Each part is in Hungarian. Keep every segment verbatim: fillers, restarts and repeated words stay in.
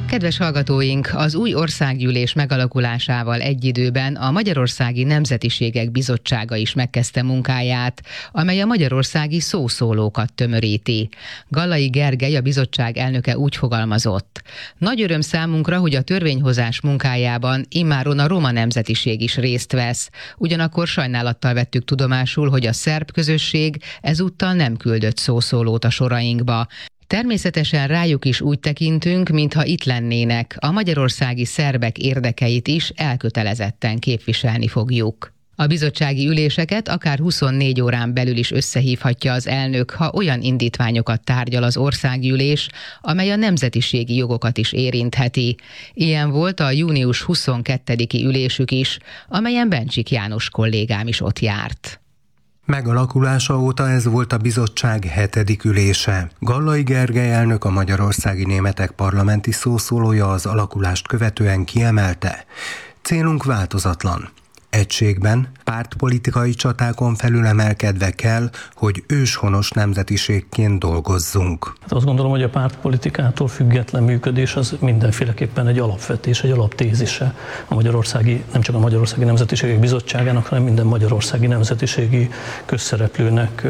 Kedves hallgatóink, az új országgyűlés megalakulásával egy időben a Magyarországi Nemzetiségek Bizottsága is megkezdte munkáját, amely a magyarországi szószólókat tömöríti. Gallai Gergely, a bizottság elnöke úgy fogalmazott: nagy öröm számunkra, hogy a törvényhozás munkájában immáron a roma nemzetiség is részt vesz. Ugyanakkor sajnálattal vettük tudomásul, hogy a szerb közösség ezúttal nem küldött szószólót a sorainkba. Természetesen rájuk is úgy tekintünk, mintha itt lennének, a magyarországi szerbek érdekeit is elkötelezetten képviselni fogjuk. A bizottsági üléseket akár huszonnégy órán belül is összehívhatja az elnök, ha olyan indítványokat tárgyal az országgyűlés, amely a nemzetiségi jogokat is érintheti. Ilyen volt a június huszonkettediki ülésük is, amelyen Bencsik János kollégám is ott járt. Megalakulása óta ez volt a bizottság hetedik ülése. Gallai Gergely elnök, a magyarországi németek parlamenti szószólója az alakulást követően kiemelte: célunk változatlan. Egységben, pártpolitikai csatákon felül emelkedve kell, hogy őshonos nemzetiségként dolgozzunk. Hát azt gondolom, hogy a pártpolitikától független működés az mindenféleképpen egy alapvetés, egy alaptézise a magyarországi, nem csak a Magyarországi Nemzetiségek Bizottságának, hanem minden magyarországi nemzetiségi közszereplőnek,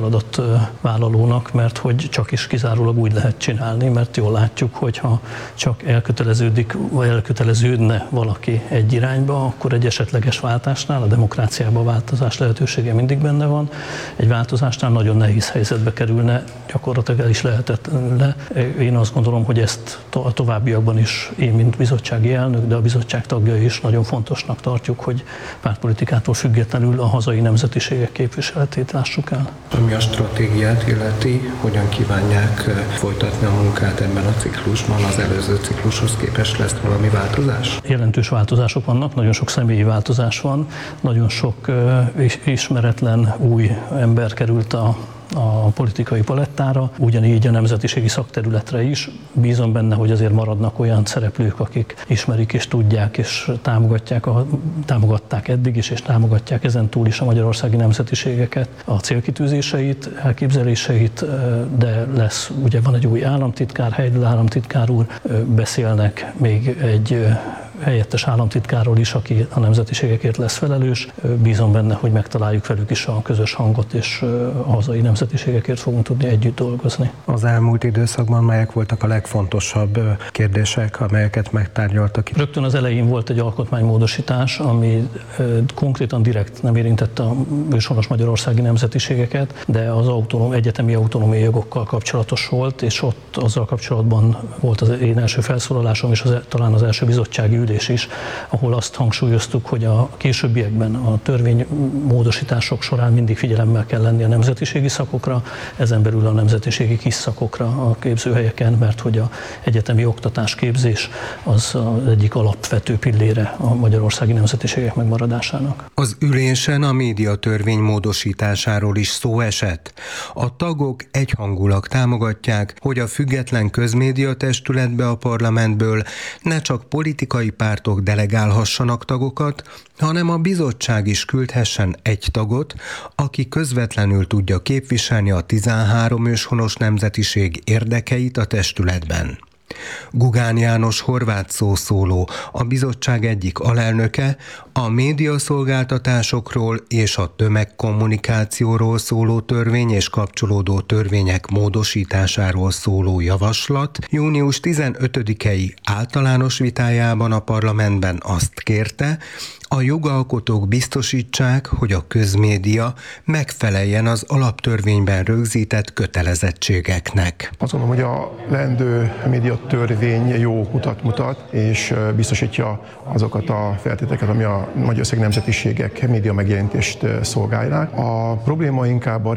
feladatvállalónak, mert hogy csak is kizárólag úgy lehet csinálni, mert jól látjuk, hogyha csak elköteleződik, vagy elköteleződne valaki egy irányba, akkor egy esetleges váltásnál, a demokráciában a változás lehetősége mindig benne van, egy változásnál nagyon nehéz helyzetbe kerülne, gyakorlatilag el is lehetetlen. Én azt gondolom, hogy ezt a továbbiakban is én, mint bizottsági elnök, de a bizottság tagjai is nagyon fontosnak tartjuk, hogy pártpolitikától függetlenül a hazai nemzetiségek képviseletét lássuk el. Ami a stratégiát illeti, hogyan kívánják folytatni a munkát ebben a ciklusban, az előző ciklushoz képest lesz valami változás? Jelentős változások vannak, nagyon sok személyi változás van, nagyon sok ismeretlen új ember került a a politikai palettára, ugyanígy a nemzetiségi szakterületre is. Bízom benne, hogy azért maradnak olyan szereplők, akik ismerik és tudják és támogatják, a, támogatták eddig is, és támogatják ezen túl is a magyarországi nemzetiségeket, a célkitűzéseit, elképzeléseit, de lesz, ugye van egy új államtitkár, Heydel államtitkár úr, beszélnek még egy helyettes államtitkárról is, aki a nemzetiségekért lesz felelős. Bízom benne, hogy megtaláljuk velük is a közös hangot, és a hazai nemzetiségekért fogunk tudni együtt dolgozni. Az elmúlt időszakban melyek voltak a legfontosabb kérdések, amelyeket megtárgyaltak? Rögtön az elején volt egy alkotmánymódosítás, ami konkrétan direkt nem érintette a őshonos magyarországi nemzetiségeket, de az autonóm, egyetemi autonómiai jogokkal kapcsolatos volt, és ott azzal kapcsolatban volt az én első felszólalásom, és az, talán az első bizottsági ülés is, ahol azt hangsúlyoztuk, hogy a későbbiekben a törvénymódosítások során mindig figyelemmel kell lenni a nemzetiségi szakokra, ezen belül a nemzetiségi kis szakokra a képzőhelyeken, mert hogy a egyetemi oktatás, képzés az az egyik alapvető pillére a magyarországi nemzetiségek megmaradásának. Az ülésen a médiatörvény módosításáról is szó esett. A tagok egyhangulag támogatják, hogy a független közmédiatestületbe a parlamentből ne csak politikai pártok delegálhassanak tagokat, hanem a bizottság is küldhessen egy tagot, aki közvetlenül tudja képviselni a tizenhárom őshonos nemzetiség érdekeit a testületben. Gugán János horvát szószóló, a bizottság egyik alelnöke, a médiaszolgáltatásokról és a tömegkommunikációról szóló törvény és kapcsolódó törvények módosításáról szóló javaslat június tizenötödikei általános vitájában a parlamentben azt kérte, a jogalkotók biztosítsák, hogy a közmédia megfeleljen az alaptörvényben rögzített kötelezettségeknek. Azt gondolom, hogy a leendő médiatörvény jó utat mutat, és biztosítja azokat a feltételeket, ami a magyarországi nemzetiségek média megjelentést szolgálják. A probléma inkább a